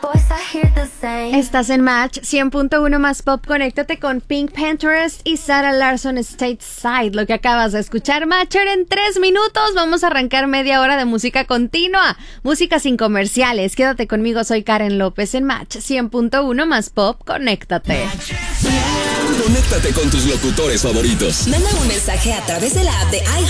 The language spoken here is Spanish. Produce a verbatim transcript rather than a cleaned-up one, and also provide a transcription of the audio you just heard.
Estás en Match cien punto uno más Pop. Conéctate con Pink Panthers y Sarah Larson, Stateside. Lo que acabas de escuchar, Matcher, en tres minutos vamos a arrancar media hora de música continua, música sin comerciales. Quédate conmigo, soy Karen López en Match cien punto uno más Pop. Conéctate. Conéctate con tus locutores favoritos. Manda un mensaje a través de la app de iHeart